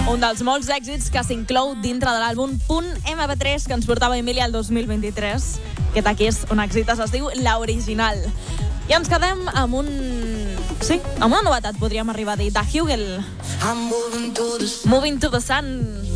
Un dels molts èxits que s'inclou dintre de l'àlbum Punt MP3 que ens portava Emilia el 2023. Aquest aquí és un èxit, es diu L'Original. I ens quedem amb amb una novetat, podríem arribar a dir, de Hugel. Moving to the Sun.